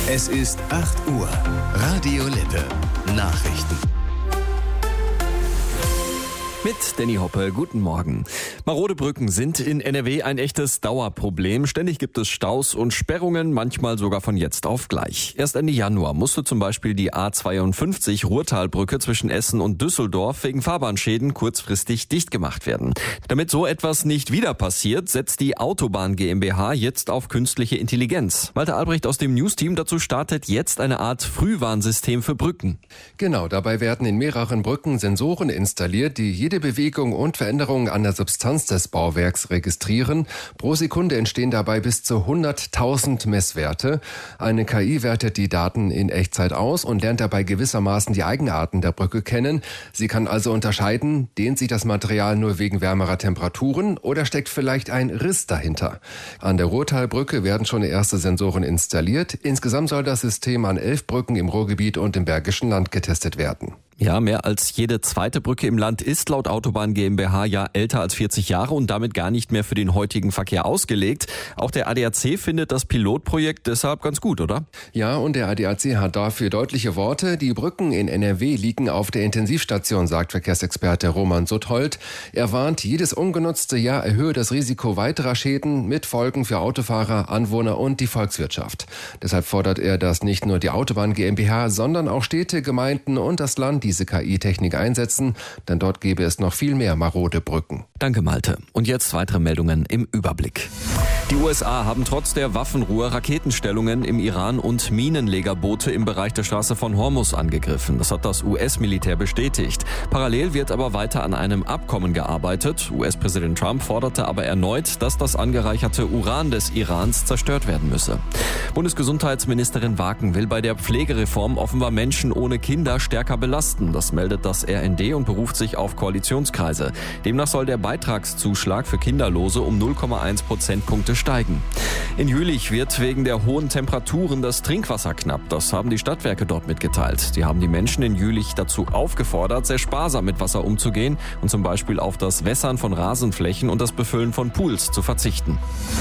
Es ist 8 Uhr. Radio Lippe. Nachrichten. Mit Danny Hoppe, guten Morgen. Marode Brücken sind in NRW ein echtes Dauerproblem. Ständig gibt es Staus und Sperrungen, manchmal sogar von jetzt auf gleich. Erst Ende Januar musste zum Beispiel die A52 Ruhrtalbrücke zwischen Essen und Düsseldorf wegen Fahrbahnschäden kurzfristig dicht gemacht werden. Damit so etwas nicht wieder passiert, setzt die Autobahn GmbH jetzt auf künstliche Intelligenz. Malte Albrecht aus dem News-Team dazu startet jetzt eine Art Frühwarnsystem für Brücken. Genau, dabei werden in mehreren Brücken Sensoren installiert, die jede Bewegung und Veränderungen an der Substanz des Bauwerks registrieren. Pro Sekunde entstehen dabei bis zu 100.000 Messwerte. Eine KI wertet die Daten in Echtzeit aus und lernt dabei gewissermaßen die Eigenarten der Brücke kennen. Sie kann also unterscheiden, dehnt sich das Material nur wegen wärmerer Temperaturen oder steckt vielleicht ein Riss dahinter. An der Ruhrtalbrücke werden schon erste Sensoren installiert. Insgesamt soll das System an 11 Brücken im Ruhrgebiet und im Bergischen Land getestet werden. Ja, mehr als jede zweite Brücke im Land ist laut Autobahn GmbH ja älter als 40 Jahre und damit gar nicht mehr für den heutigen Verkehr ausgelegt. Auch der ADAC findet das Pilotprojekt deshalb ganz gut, oder? Ja, und der ADAC hat dafür deutliche Worte. Die Brücken in NRW liegen auf der Intensivstation, sagt Verkehrsexperte Roman Suthold. Er warnt, jedes ungenutzte Jahr erhöhe das Risiko weiterer Schäden mit Folgen für Autofahrer, Anwohner und die Volkswirtschaft. Deshalb fordert er, dass nicht nur die Autobahn GmbH, sondern auch Städte, Gemeinden und das Land diese KI-Technik einsetzen, denn dort gäbe es noch viel mehr marode Brücken. Danke, Malte. Und jetzt weitere Meldungen im Überblick. Die USA haben trotz der Waffenruhe Raketenstellungen im Iran und Minenlegerboote im Bereich der Straße von Hormuz angegriffen. Das hat das US-Militär bestätigt. Parallel wird aber weiter an einem Abkommen gearbeitet. US-Präsident Trump forderte aber erneut, dass das angereicherte Uran des Irans zerstört werden müsse. Bundesgesundheitsministerin Waken will bei der Pflegereform offenbar Menschen ohne Kinder stärker belasten. Das meldet das RND und beruft sich auf Koalitionskreise. Demnach soll der Beitragszuschlag für Kinderlose um 0,1 Prozentpunkte steigen. In Jülich wird wegen der hohen Temperaturen das Trinkwasser knapp. Das haben die Stadtwerke dort mitgeteilt. Die haben die Menschen in Jülich dazu aufgefordert, sehr sparsam mit Wasser umzugehen und zum Beispiel auf das Wässern von Rasenflächen und das Befüllen von Pools zu verzichten.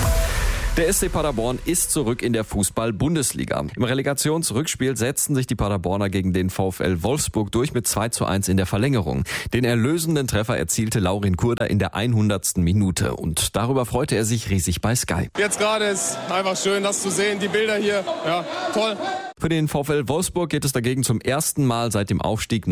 Der SC Paderborn ist zurück in der Fußball-Bundesliga. Im Relegationsrückspiel setzten sich die Paderborner gegen den VfL Wolfsburg durch mit 2:1 in der Verlängerung. Den erlösenden Treffer erzielte Laurin Kurda in der 100. Minute. Und darüber freute er sich riesig bei Sky. Jetzt gerade ist einfach schön, das zu sehen, die Bilder hier, ja, toll. Für den VfL Wolfsburg geht es dagegen zum ersten Mal seit dem Aufstieg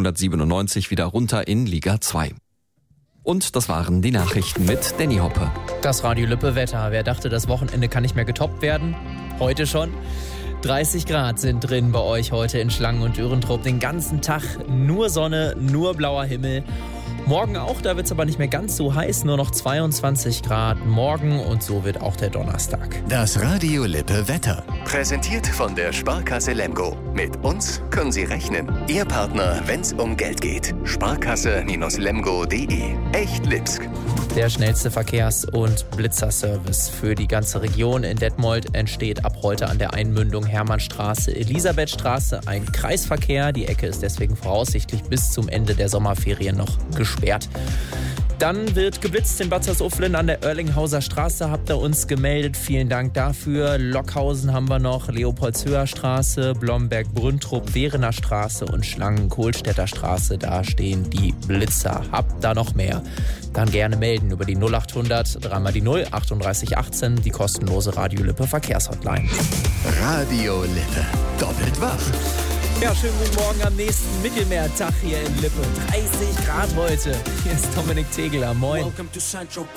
1997 wieder runter in Liga 2. Und das waren die Nachrichten mit Danny Hoppe. Das Radio Lippe Wetter. Wer dachte, das Wochenende kann nicht mehr getoppt werden? Heute schon. 30 Grad sind drin bei euch heute in Schlangen und Dürentrupp. Den ganzen Tag nur Sonne, nur blauer Himmel. Morgen auch, da wird es aber nicht mehr ganz so heiß, nur noch 22 Grad morgen und so wird auch der Donnerstag. Das Radio Lippe Wetter. Präsentiert von der Sparkasse Lemgo. Mit uns können Sie rechnen. Ihr Partner, wenn es um Geld geht. Sparkasse-lemgo.de. Echt Lipsk. Der schnellste Verkehrs- und Blitzerservice für die ganze Region in Detmold entsteht ab heute an der Einmündung Hermannstraße, Elisabethstraße. Ein Kreisverkehr, die Ecke ist deswegen voraussichtlich bis zum Ende der Sommerferien noch gesperrt. Dann wird geblitzt in Bad Salzuflen an der Oerlinghauser Straße, habt ihr uns gemeldet. Vielen Dank dafür. Lockhausen haben wir noch, Leopoldshöher Straße, Blomberg-Brüntrup, Werener Straße und Schlangen-Kohlstädter Straße. Da stehen die Blitzer. Habt da noch mehr? Dann gerne melden über die 0800 3 die 0 38 18, die kostenlose Radio Lippe Verkehrshotline. Radio Lippe. Doppelt wach. Ja, schönen guten Morgen am nächsten Mittelmeertag hier in Lippe. 30 Grad heute. Hier ist Dominik Tegeler. Moin.